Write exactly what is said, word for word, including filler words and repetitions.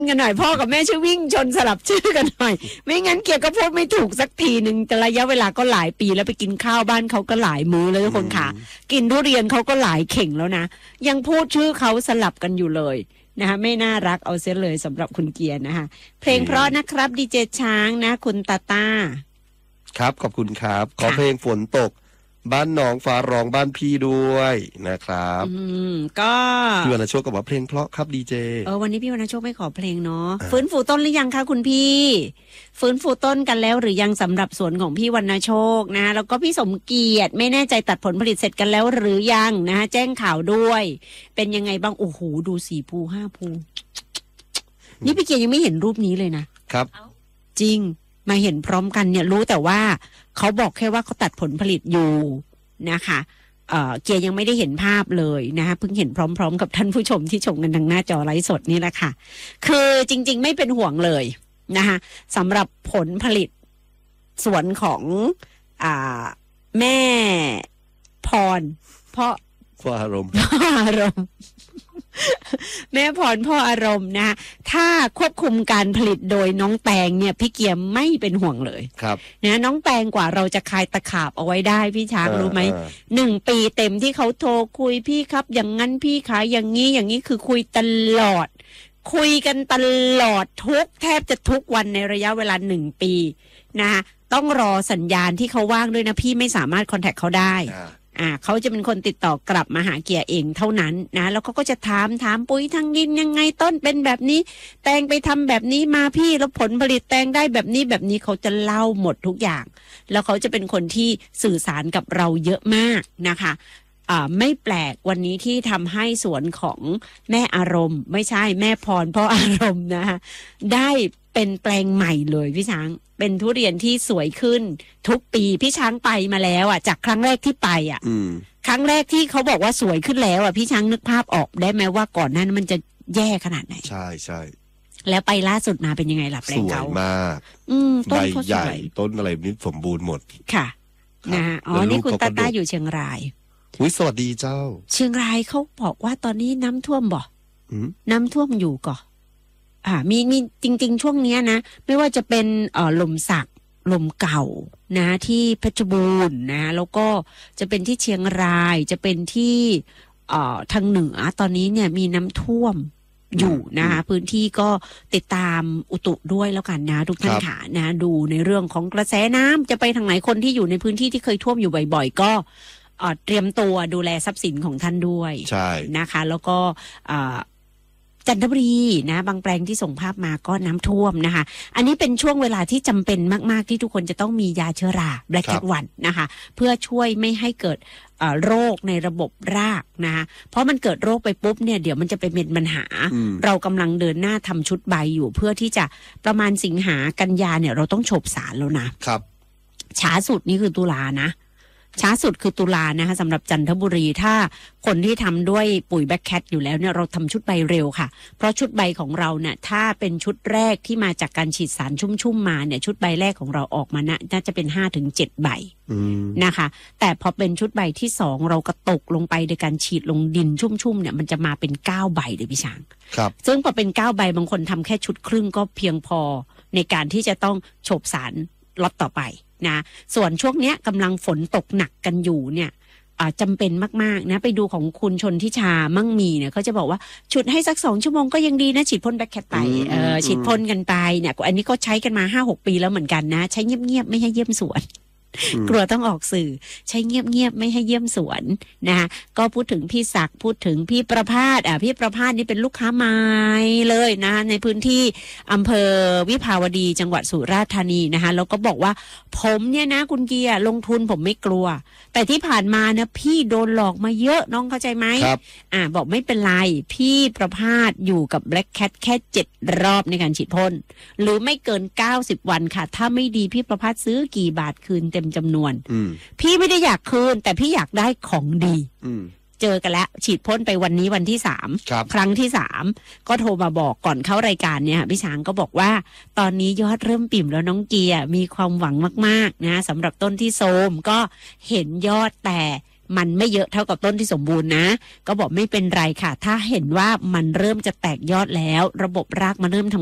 กันหน่อยพ่อกับแม่ช่วยวิ่งชนสลับชื่อกันหน่อยไม่งั้นเกียร์ก็พูดไม่ถูกสักทีหนึ่งแต่ระยะเวลาก็หลายปีแล้วไปกินข้าวบ้านเขาก็หลายมื้อแล้วทุกคนค่ะกินทุเรียนเขาก็หลายเข่งแล้วนะยังพูดชื่อเขาสลับกันอยู่เลยนะคะไม่น่ารักเอาเสียเลยสำหรับคุณเกียร์นะคะเพลงเพราะนะครับดีเจช้างนะคุณตาตาครับขอบคุณครับขอเพลงฝนตกบ้านน้องฟ้าร้องบ้านพี่ด้วยนะครับอืมก็พี่วรรณโชคก็บอกเพลงเพราะครับดีเจเออวันนี้พี่วรรณโชคไม่ขอเพลงเนาะฟื้นฟูต้นหรือยังคะคุณพี่ฟื้นฟูต้นกันแล้วหรือยังสำหรับสวนของพี่วรรณโชคนะแล้วก็พี่สมเกียรติไม่แน่ใจตัดผลผลิตเสร็จกันแล้วหรือยังนะแจ้งข่าวด้วยเป็นยังไงบ้างโอ้โหดูสี่ภูห้าภูนี่พี่เกียรติยังไม่เห็นรูปนี้เลยนะครับจริงมาเห็นพร้อมกันเนี่ยรู้แต่ว่าเขาบอกแค่ว่าเขาตัดผลผลิตอยู่นะคะเอ่อเกียร์ยังไม่ได้เห็นภาพเลยนะคะเพิ่งเห็นพร้อมๆกับท่านผู้ชมที่ชมกันทางหน้าจอไลฟ์สดนี่แหละค่ะคือจริงๆไม่เป็นห่วงเลยนะคะสำหรับผลผลิตสวนของอ่าแม่พรพ่อพ่ออารมณ์พ่ออารมณ์แม่พรพ่ออารมณ์นะถ้าควบคุมการผลิตโดยน้องแตงเนี่ยพี่เกียร์ไม่เป็นห่วงเลยครับนะน้องแตงกว่าเราจะคลายตะขาบเอาไว้ได้พี่ช้างรู้ไหมหนึ่งปีเต็มที่เขาโทรคุยพี่ครับอย่างนั้นพี่ขายอย่างนี้อย่างนี้คือคุยตลอดคุยกันตลอดทุกแทบจะทุกวันในระยะเวลาหนึ่งปีนะต้องรอสัญญาณที่เขาว่างด้วยนะพี่ไม่สามารถคอนแทคเขาได้อ่าเขาจะเป็นคนติดต่อกลับมาหาเกียร์เองเท่านั้นนะแล้วเขาก็จะถามถามปุ๋ยทางดินยังไงต้นเป็นแบบนี้แตงไปทำแบบนี้มาพี่แล้วผลผลิตแตงได้แบบนี้แบบนี้เขาจะเล่าหมดทุกอย่างแล้วเขาจะเป็นคนที่สื่อสารกับเราเยอะมากนะคะอ่าไม่แปลกวันนี้ที่ทำให้สวนของแม่อารมณ์ไม่ใช่แม่พรพ่ออารมณ์นะคะได้เป็นแปลงใหม่เลยพี่ช้างเป็นทุเรียนที่สวยขึ้นทุกปีพี่ช้างไปมาแล้วอ่ะจากครั้งแรกที่ไปอ่ะครั้งแรกที่เขาบอกว่าสวยขึ้นแล้วอ่ะพี่ช้างนึกภาพออกได้ไหมว่าก่อนหน้านั้นมันจะแย่ขนาดไหนใช่ใช่แล้วไปล่าสุดมาเป็นยังไงล่ะแปลงเขาสวยมากใบใหญ่ต้นอะไรนี่สมบูรณ์หมดค่ะนะอ๋อนี่คุณตาต้าอยู่เชียงรายอุ้ยสวัสดีเจ้าเชียงรายเขาบอกว่าตอนนี้น้ำท่วมบ่น้ำท่วมอยู่ก่ออ่ามีมีจริงๆช่วงนี้นะไม่ว่าจะเป็นเอ่อลมสักลมเก่านะที่เพชรบูรณ์นะแล้วก็จะเป็นที่เชียงรายจะเป็นที่เอ่อทางเหนือตอนนี้เนี่ยมีน้ำท่วมอยู่นะคะพื้นที่ก็ติดตามอุตุด้วยแล้วกันนะทุกท่านค่ะนะดูในเรื่องของกระแสน้ำจะไปทางไหนคนที่อยู่ในพื้นที่ที่เคยท่วมอยู่บ่อยๆก็เตรียมตัวดูแลทรัพย์สินของท่านด้วยใช่นะคะแล้วก็จันทบุรีนะบางแปลงที่ส่งภาพมาก็น้ำท่วมนะคะอันนี้เป็นช่วงเวลาที่จำเป็นมากๆที่ทุกคนจะต้องมียาเชื้อรา Black Cat วันนะคะเพื่อช่วยไม่ให้เกิดโรคในระบบรากนะคะเพราะมันเกิดโรคไปปุ๊บเนี่ยเดี๋ยวมันจะไปเป็นปัญหาเรากำลังเดินหน้าทำชุดใบอยู่เพื่อที่จะประมาณสิงหากันยาเนี่ยเราต้องโฉบสารแล้วนะครับช้าสุดนี่คือตุลานะช้าสุดคือตุลานะคะสำหรับจันทบุรีถ้าคนที่ทำด้วยปุ๋ยแบ็คแคทอยู่แล้วเนี่ยเราทำชุดใบเร็วค่ะเพราะชุดใบของเราเนี่ยถ้าเป็นชุดแรกที่มาจากการฉีดสารชุ่มๆมาเนี่ยชุดใบแรกของเราออกมาน่าจะเป็น ห้าถึงเจ็ด ใบนะคะแต่พอเป็นชุดใบที่สองเรากระตกลงไปในการฉีดลงดินชุ่มๆเนี่ยมันจะมาเป็นเก้าใบเลยพี่ช้างครับซึ่งพอเป็นเก้าใบบางคนทำแค่ชุดครึ่งก็เพียงพอในการที่จะต้องโฉบสารล็อตต่อไปนะส่วนช่วงนี้กำลังฝนตกหนักกันอยู่เนี่ยจำเป็นมากๆนะไปดูของคุณชนทิชามั่งมีเนี่ยเขาจะบอกว่าฉุดให้สักสองชั่วโมงก็ยังดีนะฉีดพ่นแบ็คแคทไปเออฉีดพ่นกันไปเนี่ยอันนี้ก็ใช้กันมา ห้าหก ปีแล้วเหมือนกันนะใช้เงียบๆไม่ให้เยี่ยมสวนกลัวต้องออกสื่อใช้เงียบๆไม่ให้เยี่ยมสวนนะคะก็พูดถึงพี่ศักดิ์พูดถึงพี่ประภาสอ่ะพี่ประภาสนี่เป็นลูกค้าไม้เลยนะในพื้นที่อำเภอวิภาวดีจังหวัดสุราษฎร์ธานีนะคะแล้วก็บอกว่าผมเนี่ยนะคุณเกียร์ลงทุนผมไม่กลัวแต่ที่ผ่านมานะพี่โดนหลอกมาเยอะน้องเข้าใจไหมครับอ่าบอกไม่เป็นไรพี่ประภาสอยู่กับ Black Cat แค่เจ็ดรอบในการฉีดพ่นหรือไม่เกินเก้าสิบวันค่ะถ้าไม่ดีพี่ประภาสซื้อกี่บาทคืนเต็มจำนวนพี่ไม่ได้อยากคืนแต่พี่อยากได้ของดีเจอกันแล้วฉีดพ่นไปวันนี้วันที่สามครั้งที่สามก็โทรมาบอกก่อนเข้ารายการเนี่ยพี่ช้างก็บอกว่าตอนนี้ยอดเริ่มปิ่มแล้วน้องเกียร์มีความหวังมากๆนะสำหรับต้นที่โทรมก็เห็นยอดแต่มันไม่เยอะเท่ากับต้นที่สมบูรณ์นะก็บอกไม่เป็นไรค่ะถ้าเห็นว่ามันเริ่มจะแตกยอดแล้วระบบรากมันเริ่มทำ